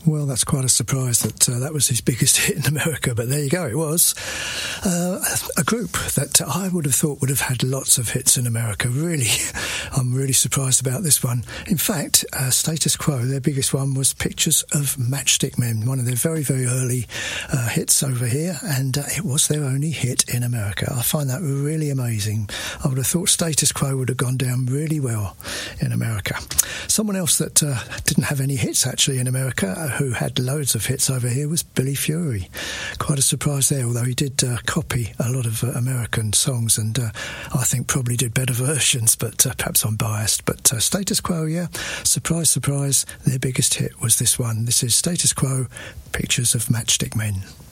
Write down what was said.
Well, that's quite a surprise that that was his biggest hit in America, but there you go, it was. A group that I would have thought would have had lots of hits in America. Really, I'm really surprised about this one. In fact, Status Quo, their biggest one was Pictures of Matchstick Men, one of their very, very early hits over here, and it was their only hit in America. I find that really amazing. I would have thought Status Quo would have gone down really well in America. Someone else that didn't have any hits actually in America, who had loads of hits over here, was Billy Fury. Quite a surprise there, although he did copy a lot of American songs, and I think probably did better versions, but perhaps I'm biased. But Status Quo, yeah, surprise, surprise, their biggest hit was this one. This is Status Quo, Pictures of Matchstick Men.